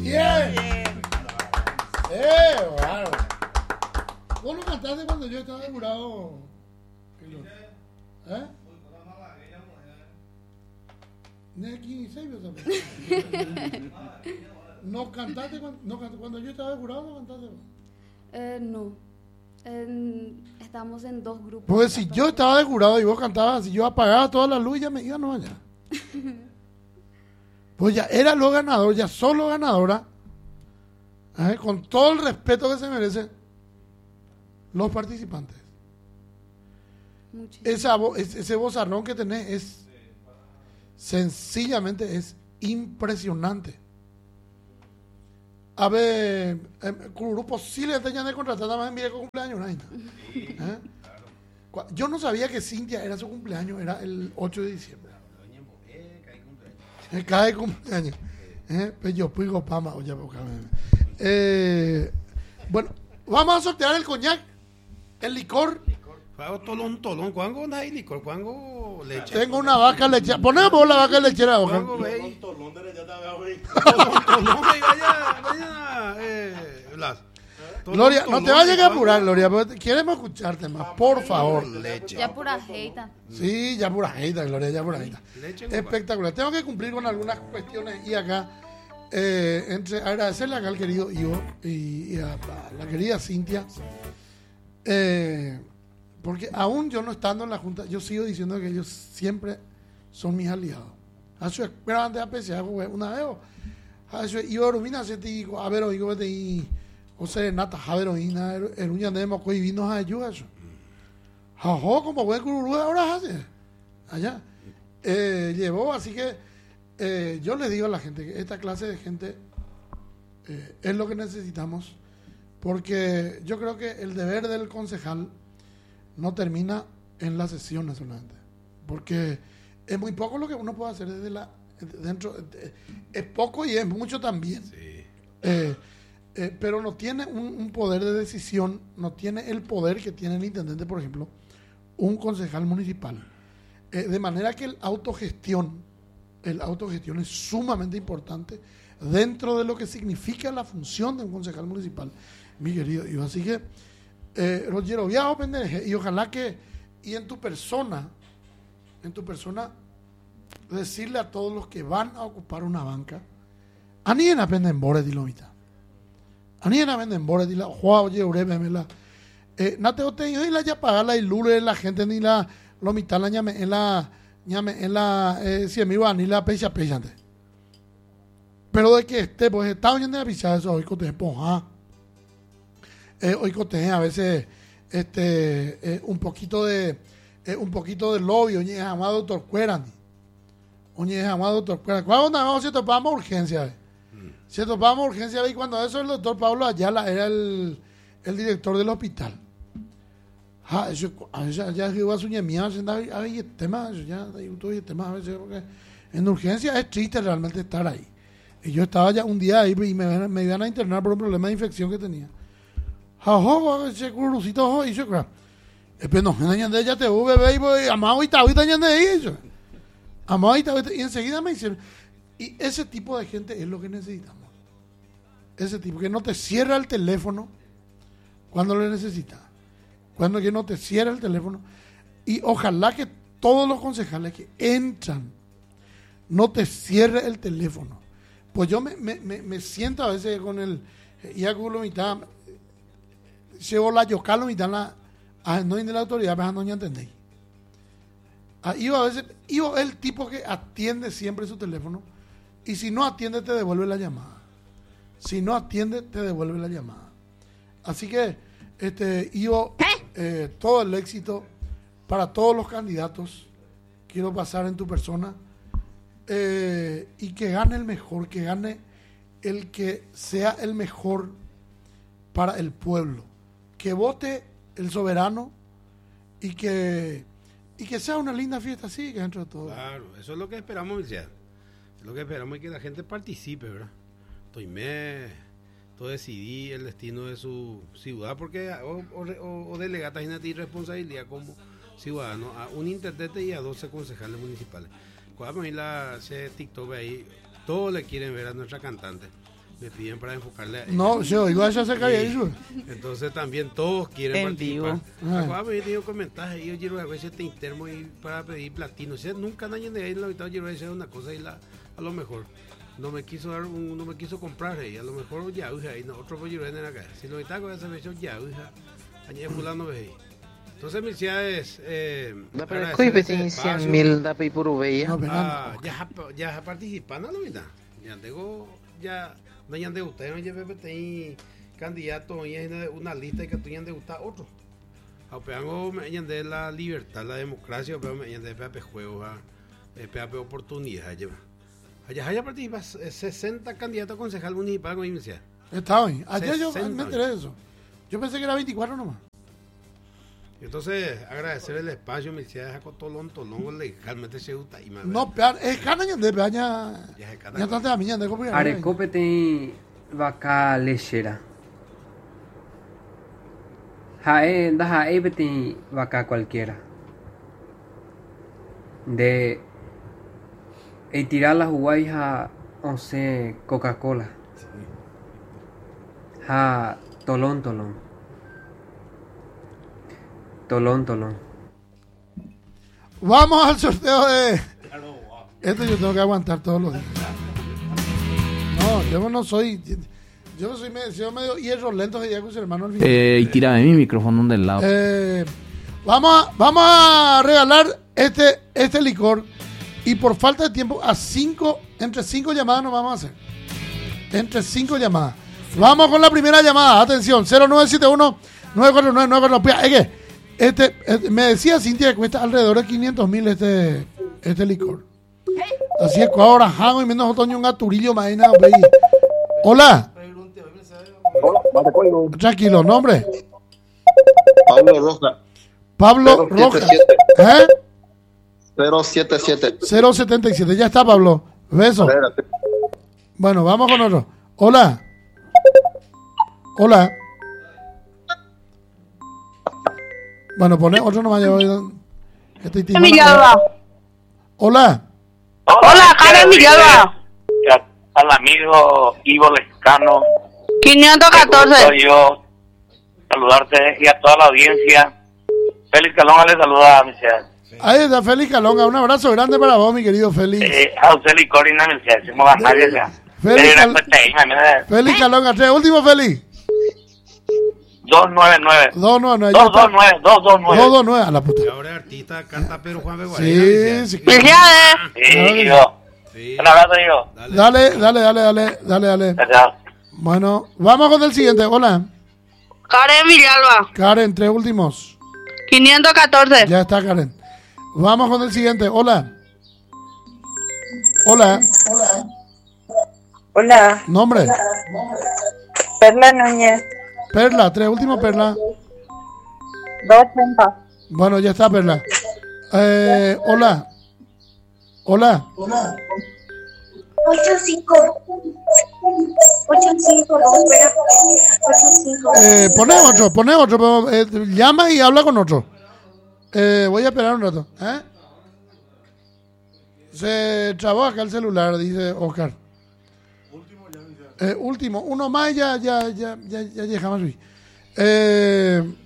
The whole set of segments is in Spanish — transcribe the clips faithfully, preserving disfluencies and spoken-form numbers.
Bien. Bien. Eh, claro. ¿Vos no cantaste cuando yo estaba jurado? ¿Eh? Neki Seibio también. ¿No cantaste cuando, no, cuando yo estaba jurado? ¿No cantaste? Eh, no. En, estamos en dos grupos. Pues si yo estaba de jurado y vos cantabas, si yo apagaba toda la luz, ya me iba, no allá. Pues ya era lo ganador, ya solo ganadora, ¿eh? Con todo el respeto que se merecen los participantes. Esa, ese vozarrón que tenés es sencillamente es impresionante. A ver, eh, grupo sí le tenían de contratar, nada más en mi cumpleaños, ¿no? ¿Eh? Claro. Yo no sabía que Cintia era su cumpleaños, era el ocho de diciembre. Eh, cae cumpleaños. Eh, pues yo puigo pama, oye, eh, bueno, vamos a sortear el coñac, el licor. Tolón, tolón, ¿cuánto hay licor? ¿Cuánto leche? Tengo una vaca lechera. Ponemos la vaca lechera, hoja. Tolón, tolón, tolón, vaya, vaya, eh, Blas. Gloria, no te vayas a apurar, Gloria, porque queremos escucharte más, por favor. Leche. Ya pura jeita. Sí, ya pura jeita, Gloria, ya pura jeita. Espectacular. Tengo que cumplir con algunas cuestiones y acá, eh, entre agradecerle acá al querido Ivo y, y a, a la querida Cintia, eh, porque aún yo no estando en la Junta, yo sigo diciendo que ellos siempre son mis aliados. Hace grande apreciar una vez, hace Ivo Rumina se te dijo, a ver, oigo, te y o sea, nata, javeroína, el uña de moco y vino a ayudar. Jajo, como buen cururú ahora hace. Allá. Eh, llevó, así que eh, yo les digo a la gente que esta clase de gente eh, es lo que necesitamos, porque yo creo que el deber del concejal no termina en las sesiones solamente, porque es muy poco lo que uno puede hacer desde la dentro, es poco y es mucho también. Sí. Eh, Eh, pero no tiene un, un poder de decisión, no tiene el poder que tiene el intendente, por ejemplo, un concejal municipal. Eh, de manera que el autogestión, el autogestión es sumamente importante dentro de lo que significa la función de un concejal municipal, mi querido. Y así que, eh, Rogero, viajo, pendeje, y ojalá que, y en tu persona, en tu persona, decirle a todos los que van a ocupar una banca, a ni en aprenden bores, dilomita. Anina venden bores y la juega oye urebe me la eh nate ote y la ya pagar la ilule la gente ni la lo mitad la llame en la llame en la eh si mi van ni la pecha pechante. Pero de que esté pues está oyendo la pichada eso hoy cote ponja. Eh hoy cote a veces este eh, un poquito de eh, un poquito de lobby, oye, amado doctor Cuerani. Oye, amado doctor Cuerani. ¿Cuándo vamos a topamos urgencia? Eh? Si topamos urgencia, y cuando eso el doctor Pablo Ayala era el, el director del hospital. Ah, eso, ya ya iba a su ñemía, hay temas, ya hay temas a veces, porque en urgencia es triste realmente estar ahí. Y yo estaba ya un día ahí y me, me iban a internar por un problema de infección que tenía. Jajo, ese curucito, y yo creo. Pero no, ya te voy, bebé, y amado y tal, y eso. Amado y tal, y enseguida me hicieron. Y ese tipo de gente es lo que necesitamos. Ese tipo que no te cierra el teléfono cuando lo necesitas. Cuando que no te cierra el teléfono. Y ojalá que todos los concejales que entran no te cierre el teléfono. Pues yo me, me, me, me siento a veces con el y hago lo mitad llevo la yocal lo mitad la a no de la autoridad, pero no ya entendéis. Ahí a veces yo el tipo que atiende siempre su teléfono. Y si no atiende, te devuelve la llamada. Si no atiende, te devuelve la llamada. Así que, este, yo, eh, todo el éxito para todos los candidatos. Quiero pasar en tu persona. Eh, y que gane el mejor, que gane el que sea el mejor para el pueblo. Que vote el soberano y que, y que sea una linda fiesta así, que dentro de todo. Claro, eso es lo que esperamos, Michelle. Lo que esperamos es que la gente participe, ¿verdad? Toimé, todo decidí el destino de su ciudad, porque o, o, o delegata una responsabilidad como ciudadano a un intendente y a doce concejales municipales. Cuando la ese TikTok ahí, todos le quieren ver a nuestra cantante. Le piden para enfocarle a ella. No, yo igual ya se cae eso. Entonces también todos quieren En participar. vivo. Acá me he tenido comentarios y yo quiero a veces te intermo y para pedir platino. O sea, nunca nadie de ahí en la mitad quiero decir una cosa y la, a lo mejor no me quiso dar un, no me quiso comprar ella, a lo mejor ya uja y no otro pollo en acá. Si lo mitad con esa versión ya uja, añade fulano ve ahí. Entonces mis ciudades eh Da para escuchar cien mil da para por uveia. No, ah, ya ya participando lo mitad. Ya tengo ya no ya de usted no lleve ahí candidato y una lista y que tú ya de gustar otro. Apeango me de la libertad, la democracia, pero me de P A P juego, P A P oportunidad lleva. Allá allá participa sesenta candidatos a concejal municipal con inicial. Está bien. Ayer yo sesenta. me enteré de eso. Yo pensé que era veinticuatro nomás. Entonces, agradecer el espacio, me decía, con tolón, tolón, legalmente se gusta. Y no, peor, es cana de peña. Ya trata de miña de copiar. Arecope tem vaca lecheira. Jae, da jae tem vaca cualquiera. De e tirar la Huawei a once Coca-Cola. Ja tolón, tolón. Tolón, tolón. Vamos al sorteo de... Esto yo tengo que aguantar todos los días. No, yo no soy... Yo soy medio, medio hierro lento de con su hermano. Eh, y tira de mi micrófono del lado. Eh, vamos, a, vamos a regalar este, este licor. Y por falta de tiempo, a cinco, entre cinco llamadas nos vamos a hacer. Entre cinco llamadas. Vamos con la primera llamada. Atención, cero nueve siete uno nueve cuatro nueve nueve cuatro nueve. Es que este, este, me decía Cintia que cuesta alrededor de quinientos mil este, este licor. Así es que ahora Jango y menos otoño un gaturillo más nada. Hola. Tranquilo, nombre. Pablo Roja. Pablo Roja. ¿Eh? cero siete siete. cero setenta y siete. Ya está, Pablo. Beso. Espérate. Bueno, vamos con otro. Hola. Hola. Bueno, pone otro nomás. Yo, estoy Villalba. Hola. Hola, Karen Villalba. Al amigo Ivo Lescano. quinientos catorce. Soy yo. Saludarte y a toda la audiencia. Félix Calonga le saluda a mi ciudad. Ahí está Félix Calonga. Un abrazo grande para vos, mi querido Félix. Eh, a usted y Corina, mi ciudad. Somos a nadie ya. Félix, Cal... Félix Calonga. Tres último, Félix. dos nueve nueve. dos nueve nueve. dos dos nueve. dos dos nueve. dos dos nueve. A la puta. Y ahora artista canta Pedro Juan Beguarena. Sí, sí. Felicidades. Sí, yo. Sí. Un abrazo, yo. Dale, dale, dale, dale, dale, dale. Gracias. Bueno, vamos con el siguiente. Hola. Karen Villalba. Karen, tres últimos. quinientos catorce. Ya está, Karen. Vamos con el siguiente. Hola. Hola. Hola. Nombre. Perla Núñez. Perla, tres últimos, Perla. doscientos ochenta. Bueno, ya está, Perla. Eh, hola. Hola. Hola. ocho cinco. ocho cinco. Espera. ocho cinco. Eh, pone otro, pone otro. Pero, eh, llama y habla con otro. Eh, voy a esperar un rato. ¿Eh? Se trabó acá el celular, dice Oscar. Eh, último, uno más ya, ya, ya, ya, ya llegamos. Eh,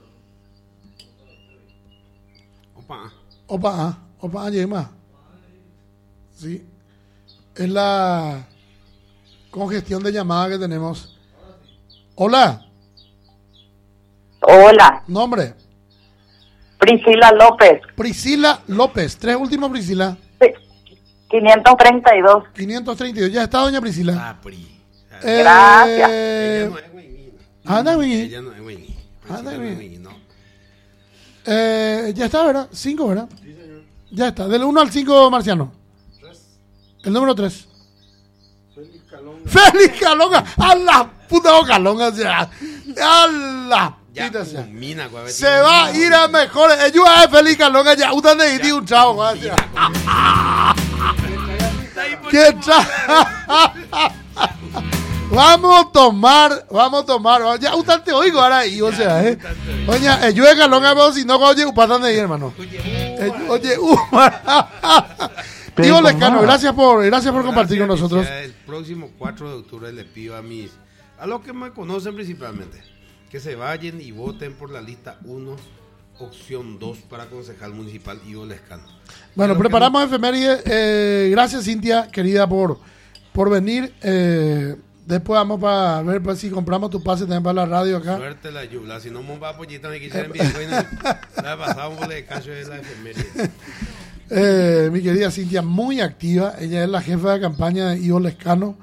Opa. Opa, opa, llegué más. Sí. Es la congestión de llamada que tenemos. Hola. Hola. Nombre. Priscila López. Priscila López. Tres últimos, Priscila. quinientos treinta y dos. quinientos treinta y dos. Ya está, doña Priscila. Ah, Pri. Eh, Gracias. Ella no es güey. Anda bien. Ella no es güey. Anda No es bien. güey, no. Eh, ya está, ¿verdad? Cinco, ¿verdad? Sí, señor. Ya está. Del uno al cinco, Marciano. El número tres. Félix Calonga. Félix Calonga. A la puta boca Calonga. O sea, a la Ya, puta sea. mina, güey, Se va a ir a mejores. Ayuda a Félix Calonga. Ya, usted necesita un chavo, güey. ¿Qué chavo? Vamos a tomar, vamos a tomar. Ya, usted te oigo ahora ahí, o sea, eh. Oye, yo de Calonga, pero si no, oye, upatan de ahí, hermano. Oye, uh, Diego Lescano, gracias por, gracias por compartir con nosotros. El próximo cuatro de octubre le pido a mis, a los que me conocen principalmente, que se vayan y voten por la lista uno, opción dos para concejal municipal Diego Lescano. Bueno, preparamos no... efemérides. Eh, gracias, Cintia, querida, por, por venir. Eh, después vamos para ver pues, si compramos tu pase también para la radio acá. Suerte la Yula, si no me va a pollita me quisiera enviar. La pasamos de cacho de la efeméride. Eh, mi querida Cintia, muy activa. Ella es la jefa de campaña de Diego Lescano.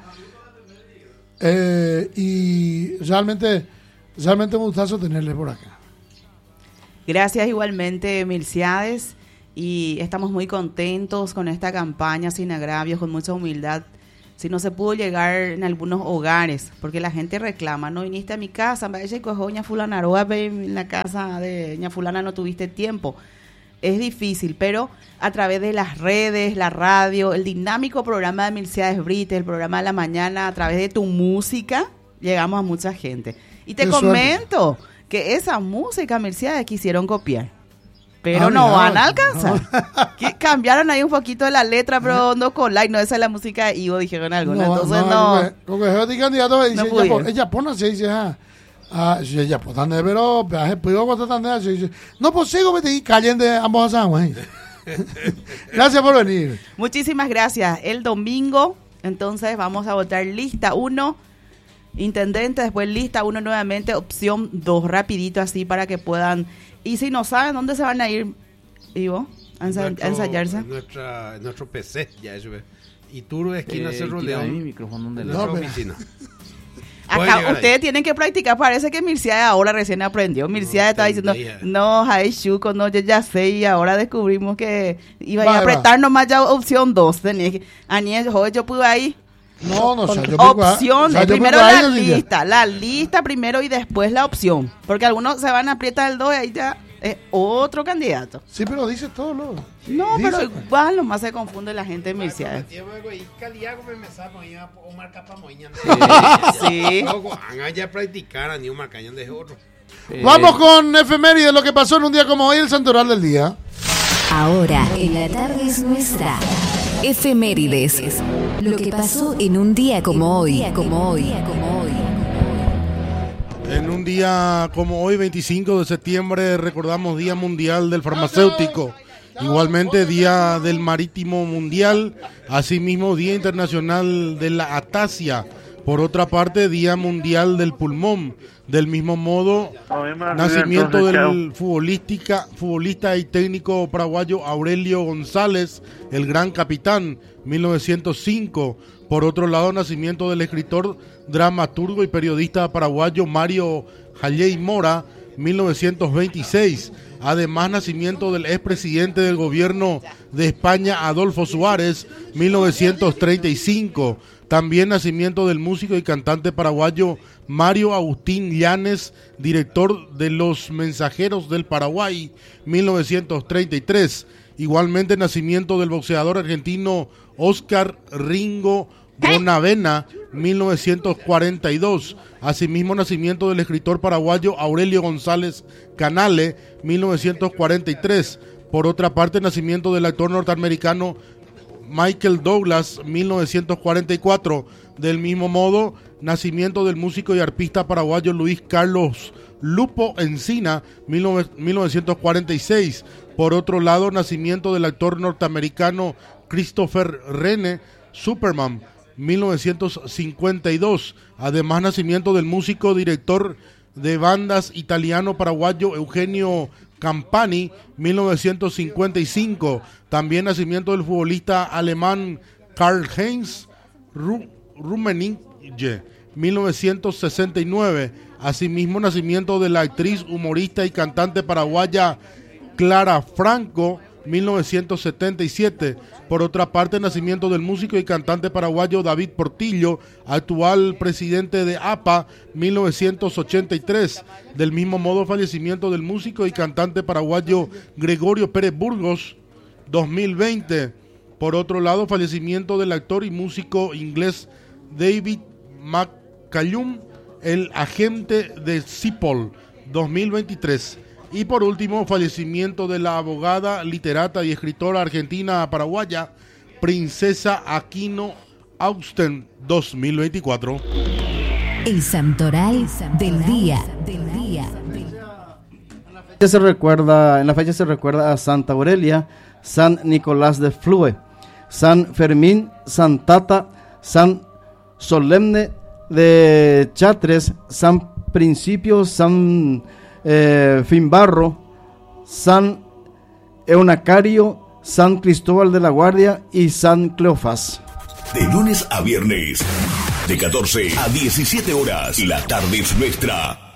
Eh, y realmente, realmente un gustazo tenerle por acá. Gracias igualmente, Milciades. Y estamos muy contentos con esta campaña, sin agravios, con mucha humildad. Si no se pudo llegar en algunos hogares, porque la gente reclama, no viniste a mi casa, vaya cojo ña fulana, en la casa de ña fulana no tuviste tiempo. Es difícil, pero a través de las redes, la radio, el dinámico programa de Milciades Brite, el programa de la mañana, a través de tu música, llegamos a mucha gente. Y te Qué comento suerte. que esa música Milciades quisieron copiar. Pero ah, no mira, van a alcanzar. No. Cambiaron ahí un poquito de la letra, pero no con like, no, esa es la música de Ivo, dijeron algunos. No, entonces no. no. Como que el candidato dice, no ella, ella pone así, dice, ah, ah, ella pues tan de pero, pero cuando tan de así, no pues sigo me te callen de ambos asamos. Gracias por venir. Muchísimas gracias. El domingo, entonces vamos a votar lista uno, intendente, después lista uno nuevamente, opción dos, rapidito así para que puedan. Y si no saben dónde se van a ir, Ivo, a, ensa- nuestro, a ensayarse. En, nuestra, en nuestro P C, ya eso es. Y Turo, esquina eh, Cerro León. Mi micrófono de la no, oficina. Acá ustedes ahí. tienen que practicar, parece que Milciades ahora recién aprendió. Milciades no, estaba diciendo, no, hay chuco, no, yo ya sé, y ahora descubrimos que iba vale, a apretar va. nomás ya opción dos. Tenía que, Aniel, yo pude ahí. No, no, o sea, yo opciones, o sea, yo primero la lista, la lista primero y después la opción, porque algunos se van a apretar el dos y ahí ya es otro candidato. Sí, pero dice todo lo. No, dice, pero igual nomás se confunde la gente en Milciades. Sí. Ya practicar a ni un marcañón de otro. Vamos con efemérides, lo que pasó en un día como hoy, el santoral del día. Ahora, en la tarde es nuestra. Efemérides. Lo que pasó en un día como hoy, como hoy, como hoy. En un día como hoy, veinticinco de septiembre, recordamos Día Mundial del Farmacéutico. Igualmente Día del Marítimo Mundial, asimismo Día Internacional de la Atasia. Por otra parte, Día Mundial del Pulmón. Del mismo modo, nacimiento del futbolística, futbolista y técnico paraguayo Aurelio González, el gran capitán, mil novecientos cinco. Por otro lado, nacimiento del escritor, dramaturgo y periodista paraguayo Mario Jalley Mora, mil novecientos veintiséis. Además, nacimiento del expresidente del gobierno de España, Adolfo Suárez, mil novecientos treinta y cinco. También nacimiento del músico y cantante paraguayo Mario Agustín Llanes, director de Los Mensajeros del Paraguay, mil novecientos treinta y tres. Igualmente nacimiento del boxeador argentino Oscar Ringo Bonavena, mil novecientos cuarenta y dos. Asimismo, nacimiento del escritor paraguayo Aurelio González Canale, mil novecientos cuarenta y tres. Por otra parte, nacimiento del actor norteamericano Michael Douglas, mil novecientos cuarenta y cuatro. Del mismo modo, nacimiento del músico y arpista paraguayo Luis Carlos Lupo Encina, mil novecientos cuarenta y seis. Por otro lado, nacimiento del actor norteamericano Christopher Rene, Superman, mil novecientos cincuenta y dos. Además, nacimiento del músico, director de bandas italiano-paraguayo Eugenio Campani, mil novecientos cincuenta y cinco. También nacimiento del futbolista alemán Karl-Heinz Rummenigge, mil novecientos sesenta y nueve. Asimismo, nacimiento de la actriz, humorista y cantante paraguaya Clara Franco, mil novecientos setenta y siete. Por otra parte, nacimiento del músico y cantante paraguayo David Portillo, actual presidente de A P A, mil novecientos ochenta y tres. Del mismo modo, fallecimiento del músico y cantante paraguayo Gregorio Pérez Burgos, dos mil veinte. Por otro lado, fallecimiento del actor y músico inglés David McCallum, el agente de Cipoll, dos mil veintitrés. Y por último, fallecimiento de la abogada, literata y escritora argentina paraguaya Princesa Aquino Austen dos mil veinticuatro. El santoral del día. Del día. Se recuerda, en la fecha se recuerda a Santa Aurelia, San Nicolás de Flue, San Fermín, San Tata, San Solemne de Chatres, San Principio, San eh, Finbarro, San Eunacario, San Cristóbal de la Guardia y San Cleofás. De lunes a viernes, de catorce a diecisiete horas, la tarde es nuestra.